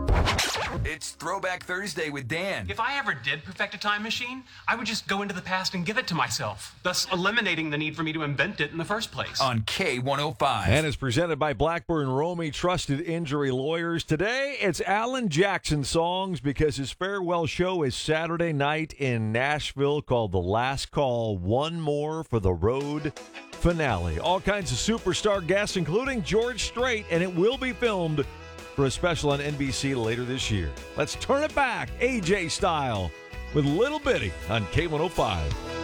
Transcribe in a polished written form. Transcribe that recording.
It's Throwback Thursday with Dan. If I ever did perfect a time machine, I would just go into the past and give it to myself, thus eliminating the need for me to invent it in the first place. On K105. And is presented by Blackburn Romy, trusted injury lawyers. Today, it's Alan Jackson songs because his farewell show is Saturday night in Nashville called The Last Call. One more for the road finale. All kinds of superstar guests, including George Strait, and it will be filmed for a special on NBC later this year. Let's turn it back, AJ style, with Little Bitty on K105.